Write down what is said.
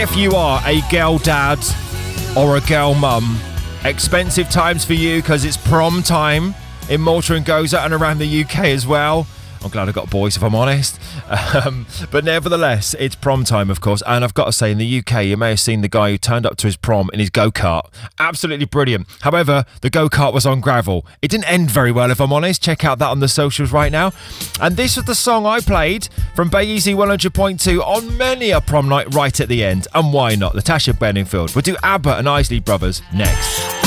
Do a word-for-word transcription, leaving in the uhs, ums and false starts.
If you are a girl dad or a girl mum, expensive times for you because it's prom time in Malta and Goza and around the U K as well. I'm glad I got boys, if I'm honest. Um, but nevertheless, it's prom time, of course. And I've got to say, in the U K, you may have seen the guy who turned up to his prom in his go-kart. Absolutely brilliant. However, the go-kart was on gravel. It didn't end very well, if I'm honest. Check out that on the socials right now. And this was the song I played from Bay Easy one hundred point two on many a prom night right at the end. And why not? Natasha Bedingfield. We'll do ABBA and Isley Brothers next.